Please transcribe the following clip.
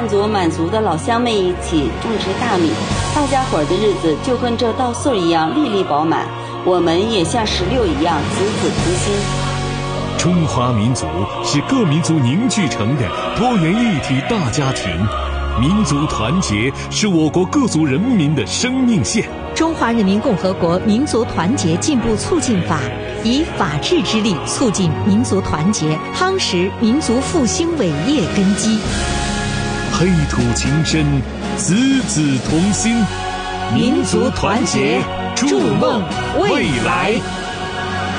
汉族满族的老乡们一起种植大米，大家伙儿的日子就跟这稻穗一样粒粒饱满，我们也像石榴一样子子同心。 中华民族是各民族凝聚成的多元一体大家庭，民族团结是我国各族人民的生命线。 中华人民共和国民族团结进步促进法以法治之力促进民族团结，夯实民族复兴伟业根基。 黑土情深，子子同心， 民族团结，筑梦未来。